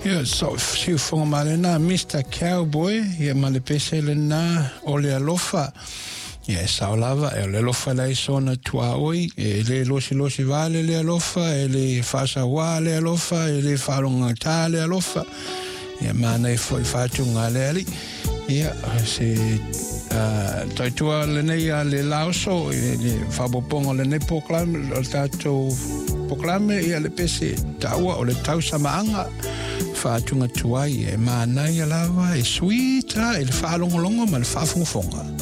Ia, so siu whonga malena, Mr. Cowboy, ia male pese le na o le alofa. Ia, sao lava, e le alofa lai sona tua oi, e le losi vale le alofa, e le whasa wā le alofa, e le wharonga tā le alofa. Ia, mana e foi whātunga le ali. Ia, se taitua le nei a le laoso, le whapoponga le nei poklame, o tātou poklame, ia le pese taua o le tau samaanga. Whātunga tuai e mānai a lava e suita e le whaalongolongo ma le whaafongafonga.